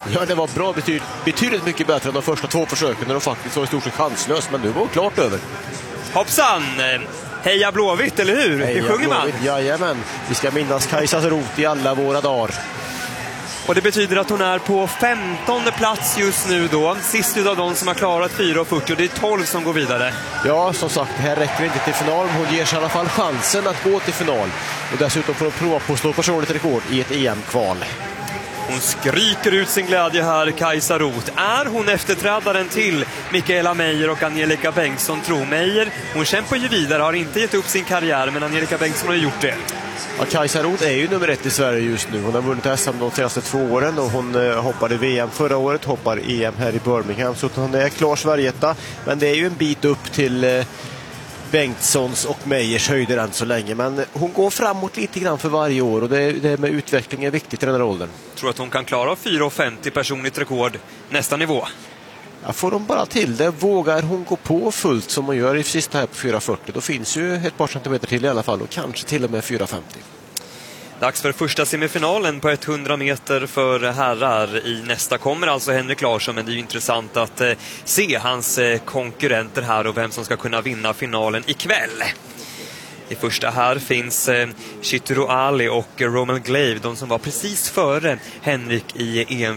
Ja, det var bra. Betydligt mycket bättre än de första 2 försöken när de faktiskt var i stort sett chanslös. Men nu var det klart över. Hoppsan! Heja Blåvitt, eller hur? Heja Hur sjunger man? Blåvitt, jajamän. Vi ska minnas Kajsa Roth i alla våra dagar. Och det betyder att hon är på 15:e plats just nu då. Sist av de som har klarat 4,40 och det är 12 som går vidare. Ja, som sagt, det här räcker inte till final. Hon ger sig i alla fall chansen att gå till final. Och dessutom får hon prova på att slå personligt rekord i ett EM-kval. Hon skriker ut sin glädje här, Kajsa Roth. Är hon efterträdaren till Mikaela Meijer och Angelica Bengtsson, tror Meijer? Hon kämpar ju vidare, har inte gett upp sin karriär, men Angelica Bengtsson har gjort det. Ja, Kajsa Roth är ju nummer 1 i Sverige just nu. Hon har vunnit SM de senaste 2 åren och hon hoppade VM förra året, hoppar EM här i Birmingham. Så hon är klar Sverigeetta, men det är ju en bit upp till Bengtssons och Meijers höjder än så länge. Men hon går framåt lite grann för varje år och det med utveckling är viktigt i den här åldern. Tror att hon kan klara 4,50 personligt rekord nästa nivå? Ja, får de bara till det. Vågar hon gå på fullt som hon gör i sista här på 4,40, då finns ju ett par centimeter till i alla fall och kanske till och med 4,50. Dags för första semifinalen på 100 meter för herrar. I nästa kommer alltså Henrik Larsson, men det är ju intressant att se hans konkurrenter här och vem som ska kunna vinna finalen ikväll. I första här finns Chituru Ali och Roman Glave, de som var precis före Henrik i